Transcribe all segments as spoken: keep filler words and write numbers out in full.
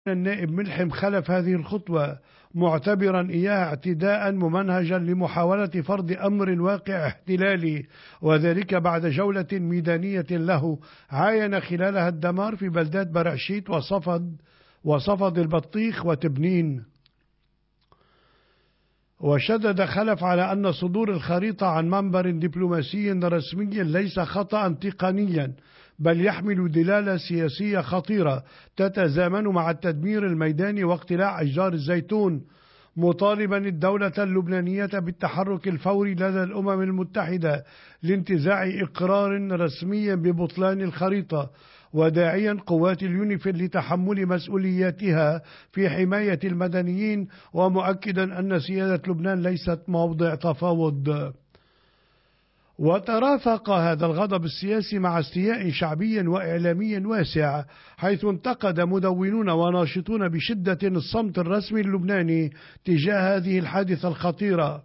النائب ملحم خلف هذه الخطوة، معتبرا إياها اعتداء ممنهجا لمحاولة فرض أمر واقع احتلالي، وذلك بعد جولة ميدانية له عاين خلالها الدمار في بلدات برعشيت وصفد وصفد البطيخ وتبنين. وشدد خلف على أن صدور الخريطة عن منبر دبلوماسي رسمي ليس خطأ تقنيا، بل يحمل دلالة سياسية خطيرة تتزامن مع التدمير الميداني واقتلاع أشجار الزيتون، مطالبا الدولة اللبنانية بالتحرك الفوري لدى الأمم المتحدة لانتزاع إقرار رسمي ببطلان الخريطة، وداعيا قوات اليونيفيل لتحمل مسؤولياتها في حماية المدنيين، ومؤكدا أن سيادة لبنان ليست موضع تفاوض. وترافق هذا الغضب السياسي مع استياء شعبي وإعلامي واسع، حيث انتقد مدونون وناشطون بشدة الصمت الرسمي اللبناني تجاه هذه الحادثة الخطيرة،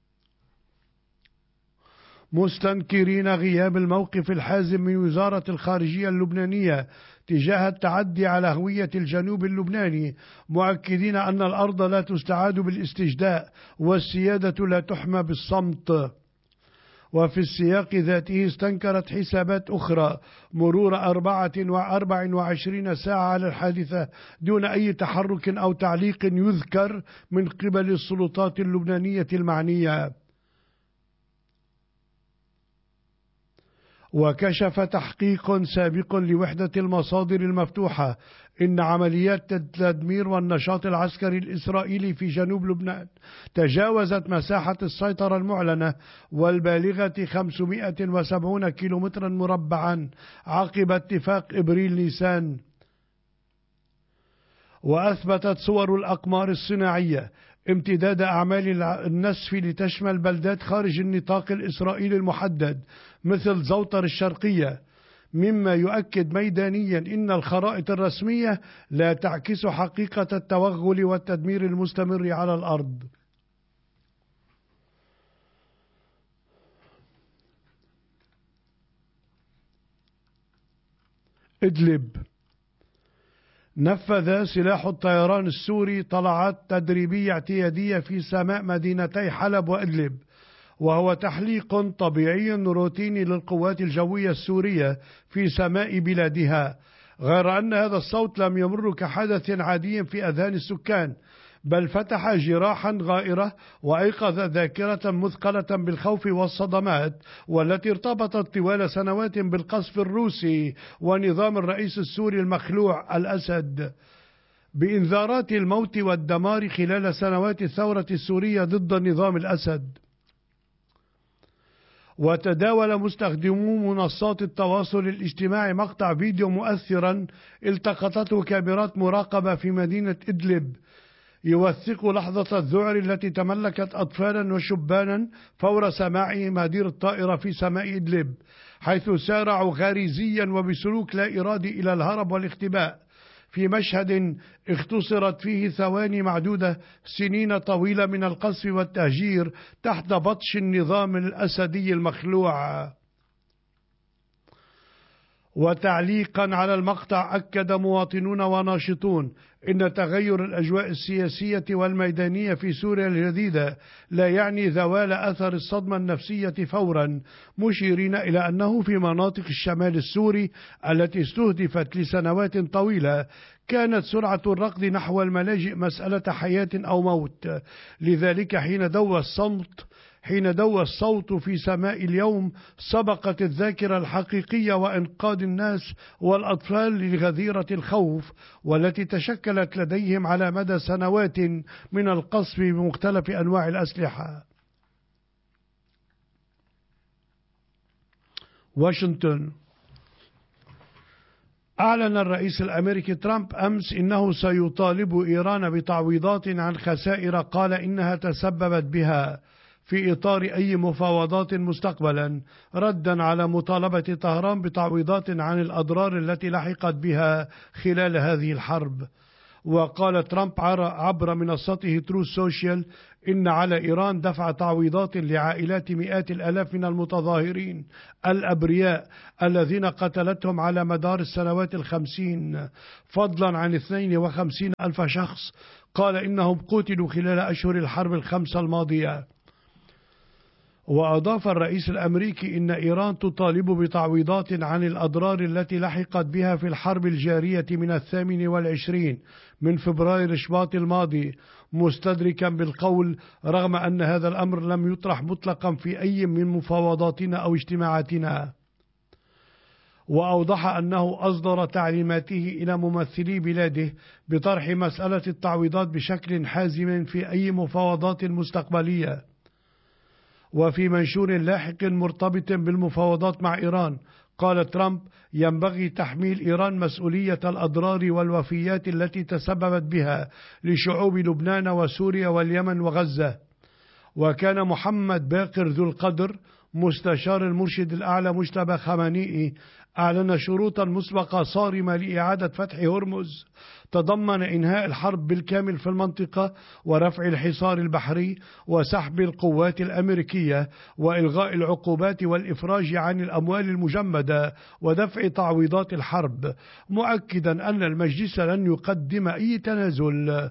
مستنكرين غياب الموقف الحازم من وزارة الخارجية اللبنانية تجاه التعدي على هوية الجنوب اللبناني، مؤكدين أن الأرض لا تستعاد بالاستجداء والسيادة لا تحمى بالصمت. وفي السياق ذاته استنكرت حسابات أخرى مرور أربعة وأربع وعشرين ساعة على الحادثة دون أي تحرك أو تعليق يذكر من قبل السلطات اللبنانية المعنية. وكشف تحقيق سابق لوحدة المصادر المفتوحة إن عمليات التدمير والنشاط العسكري الإسرائيلي في جنوب لبنان تجاوزت مساحة السيطرة المعلنة والبالغة خمسمائة وسبعين كيلومترا مربعا عقب اتفاق إبريل نيسان. وأثبتت صور الأقمار الصناعية امتداد أعمال النسف لتشمل بلدات خارج النطاق الإسرائيلي المحدد مثل زوطر الشرقية، مما يؤكد ميدانيا إن الخرائط الرسمية لا تعكس حقيقة التوغل والتدمير المستمر على الأرض. إدلب. نفذ سلاح الطيران السوري طلعات تدريبية اعتيادية في سماء مدينتي حلب وإدلب، وهو تحليق طبيعي روتيني للقوات الجوية السورية في سماء بلادها، غير أن هذا الصوت لم يمر كحدث عادي في أذهان السكان، بل فتح جراحا غائرة وأيقظ ذاكرة مثقلة بالخوف والصدمات، والتي ارتبطت طوال سنوات بالقصف الروسي ونظام الرئيس السوري المخلوع الأسد، بإنذارات الموت والدمار خلال سنوات الثورة السورية ضد نظام الأسد. وتداول مستخدمو منصات التواصل الاجتماعي مقطع فيديو مؤثرا التقطته كاميرات مراقبة في مدينة إدلب يوثق لحظة الذعر التي تملكت أطفالا وشبانا فور سماعهم هدير الطائرة في سماء إدلب، حيث سارعوا غريزيا وبسلوك لا إرادي إلى الهرب والاختباء، في مشهد اختصرت فيه ثواني معدودة سنين طويلة من القصف والتهجير تحت بطش النظام الأسدي المخلوع. وتعليقا على المقطع أكد مواطنون وناشطون إن تغير الأجواء السياسية والميدانية في سوريا الجديدة لا يعني زوال أثر الصدمة النفسية فورا، مشيرين إلى أنه في مناطق الشمال السوري التي استهدفت لسنوات طويلة كانت سرعة الركض نحو الملاجئ مسألة حياة أو موت، لذلك حين دوى الصمت حين دوى الصوت في سماء اليوم سبقت الذاكرة الحقيقية وإنقاذ الناس والأطفال لغذيرة الخوف والتي تشكلت لديهم على مدى سنوات من القصف بمختلف أنواع الأسلحة. واشنطن. أعلن الرئيس الأمريكي ترامب أمس إنه سيطالب إيران بتعويضات عن خسائر قال إنها تسببت بها في إطار أي مفاوضات مستقبلا، ردا على مطالبة طهران بتعويضات عن الأضرار التي لحقت بها خلال هذه الحرب. وقال ترامب عبر منصته تروث سوشيال إن على إيران دفع تعويضات لعائلات مئات الآلاف من المتظاهرين الأبرياء الذين قتلتهم على مدار السنوات الخمسين، فضلا عن اثنين وخمسين ألف شخص قال إنهم قتلوا خلال أشهر الحرب الخمسة الماضية. وأضاف الرئيس الأمريكي إن إيران تطالب بتعويضات عن الأضرار التي لحقت بها في الحرب الجارية من الثامن والعشرين من فبراير شباط الماضي، مستدركا بالقول رغم أن هذا الأمر لم يطرح مطلقا في أي من مفاوضاتنا أو اجتماعاتنا. وأوضح أنه أصدر تعليماته إلى ممثلي بلاده بطرح مسألة التعويضات بشكل حازم في أي مفاوضات مستقبلية. وفي منشور لاحق مرتبط بالمفاوضات مع إيران قال ترامب ينبغي تحميل إيران مسؤولية الأضرار والوفيات التي تسببت بها لشعوب لبنان وسوريا واليمن وغزة. وكان محمد باقر ذو القدر مستشار المرشد الأعلى مجتبى خامنئي أعلن شروطا مسبقة صارمة لإعادة فتح هرمز تضمن إنهاء الحرب بالكامل في المنطقة ورفع الحصار البحري وسحب القوات الأمريكية وإلغاء العقوبات والإفراج عن الأموال المجمدة ودفع تعويضات الحرب، مؤكدا أن المجلس لن يقدم أي تنازل.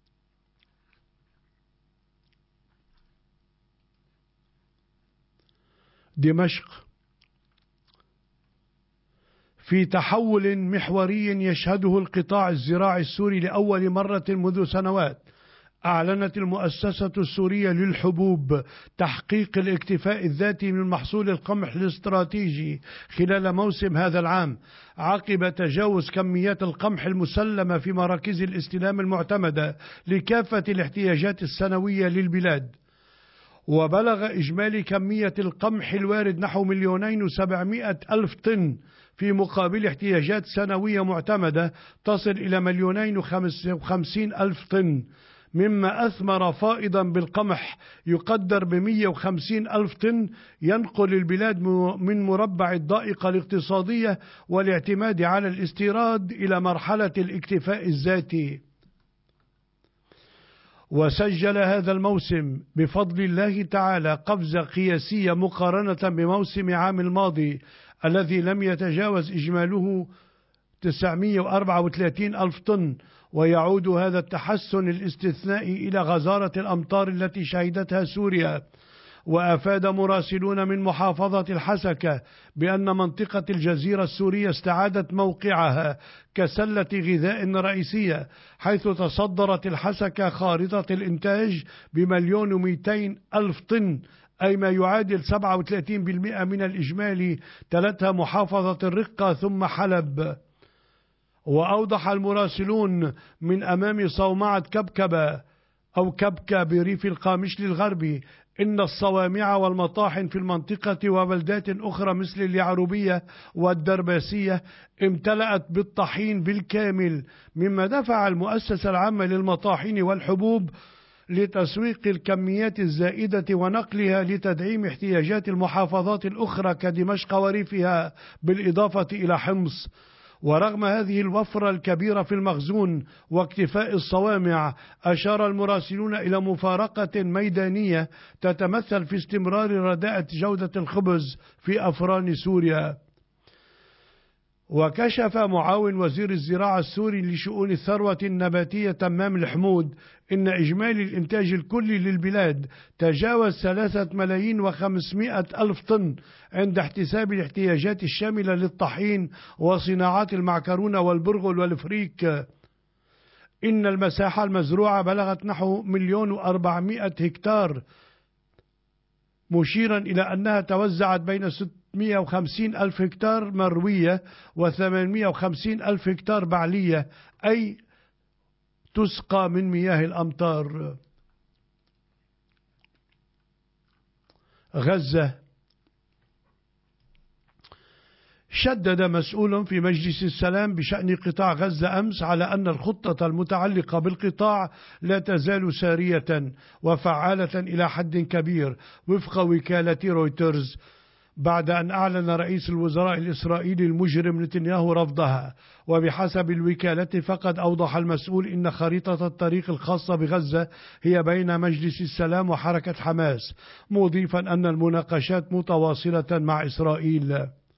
دمشق في تحول محوري يشهده القطاع الزراعي السوري لأول مرة منذ سنوات، أعلنت المؤسسة السورية للحبوب تحقيق الاكتفاء الذاتي من محصول القمح الاستراتيجي خلال موسم هذا العام عقب تجاوز كميات القمح المسلمة في مراكز الاستلام المعتمدة لكافة الاحتياجات السنوية للبلاد. وبلغ إجمالي كمية القمح الوارد نحو مليونين وسبعمائة ألف طن في مقابل احتياجات سنوية معتمدة تصل إلى مليونين وخمسين ألف طن، مما أثمر فائضا بالقمح يقدر بمئة وخمسين ألف طن ينقل البلاد من مربع الضائقة الاقتصادية والاعتماد على الاستيراد إلى مرحلة الاكتفاء الذاتي. وسجل هذا الموسم بفضل الله تعالى قفزة قياسية مقارنة بموسم عام الماضي الذي لم يتجاوز إجماله تسعمئة وأربعة وثلاثين ألف طن، ويعود هذا التحسن الاستثنائي إلى غزارة الأمطار التي شهدتها سوريا. وأفاد مراسلون من محافظة الحسكة بأن منطقة الجزيرة السورية استعادت موقعها كسلة غذاء رئيسية، حيث تصدرت الحسكة خارطة الإنتاج بمليون ومئتين ألف طن، أي ما يعادل سبعة وثلاثين بالمئة من الإجمالي، تلتها محافظة الرقة ثم حلب. وأوضح المراسلون من أمام صومعة كبكبة أو كبكة بريف القامشلي الغربي إن الصوامع والمطاحن في المنطقة وبلدات أخرى مثل اليعروبية والدرباسية امتلأت بالطحين بالكامل، مما دفع المؤسسة العامة للمطاحن والحبوب لتسويق الكميات الزائدة ونقلها لتدعيم احتياجات المحافظات الأخرى كدمشق وريفها بالإضافة إلى حمص. ورغم هذه الوفرة الكبيرة في المخزون واكتفاء الصوامع، أشار المراسلون إلى مفارقة ميدانية تتمثل في استمرار رداءة جودة الخبز في أفران سوريا. وكشف معاون وزير الزراعة السوري لشؤون الثروة النباتية تمام الحمود إن إجمالي الإنتاج الكلي للبلاد تجاوز ثلاثة ملايين وخمسمائة ألف طن عند احتساب الاحتياجات الشاملة للطحين وصناعات المعكرونة والبرغل والفريك. إن المساحة المزروعة بلغت نحو مليون وأربعمائة هكتار، مشيرا إلى أنها توزعت بين ستمائة وخمسين ألف هكتار مروية وثمانمائة وخمسين ألف هكتار بعلية، أي تسقى من مياه الأمطار. غزة. شدد مسؤول في مجلس السلام بشأن قطاع غزة أمس على أن الخطة المتعلقة بالقطاع لا تزال سارية وفعالة إلى حد كبير وفق وكالة رويترز، بعد أن أعلن رئيس الوزراء الإسرائيلي المجرم نتنياهو رفضها. وبحسب الوكالة فقد أوضح المسؤول إن خريطة الطريق الخاصة بغزة هي بين مجلس السلام وحركة حماس، مضيفا أن المناقشات متواصلة مع إسرائيل.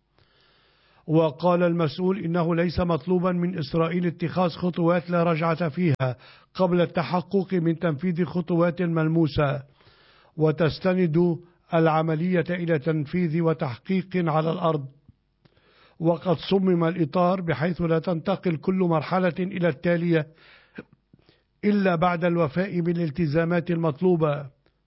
وقال المسؤول إنه ليس مطلوبا من إسرائيل اتخاذ خطوات لا رجعة فيها قبل التحقق من تنفيذ خطوات ملموسة، وتستند العملية إلى تنفيذ وتحقيق على الأرض. وقد صمم الإطار بحيث لا تنتقل كل مرحلة إلى التالية إلا بعد الوفاء بالالتزامات المطلوبة.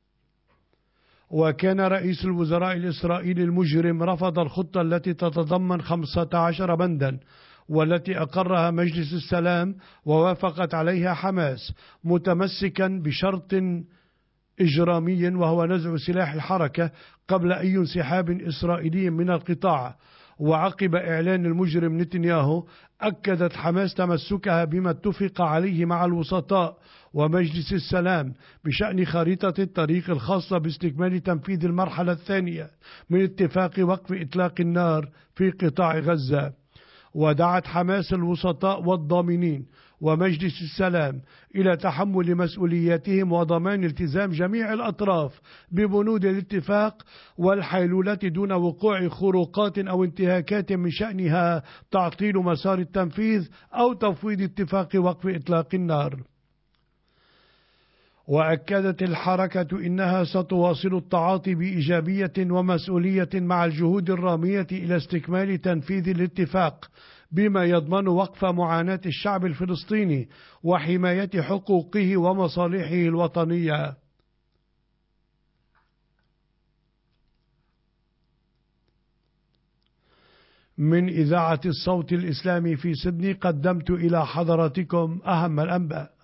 وكان رئيس الوزراء الإسرائيلي المجرم رفض الخطة التي تتضمن خمسة عشر بندا والتي أقرها مجلس السلام ووافقت عليها حماس، متمسكا بشرط إجرامي وهو نزع سلاح الحركة قبل أي انسحاب إسرائيلي من القطاع. وعقب إعلان المجرم نتنياهو أكدت حماس تمسكها بما اتفق عليه مع الوسطاء ومجلس السلام بشأن خريطة الطريق الخاصة باستكمال تنفيذ المرحلة الثانية من اتفاق وقف إطلاق النار في قطاع غزة. ودعت حماس الوسطاء والضامنين ومجلس السلام إلى تحمل مسؤولياتهم وضمان التزام جميع الأطراف ببنود الاتفاق والحيلولة دون وقوع خروقات أو انتهاكات من شأنها تعطيل مسار التنفيذ أو تفويض اتفاق وقف إطلاق النار. وأكدت الحركة إنها ستواصل التعاطي بإيجابية ومسؤولية مع الجهود الرامية إلى استكمال تنفيذ الاتفاق بما يضمن وقف معاناة الشعب الفلسطيني وحماية حقوقه ومصالحه الوطنية. من إذاعة الصوت الإسلامي في سيدني قدمت إلى حضراتكم أهم الأنباء.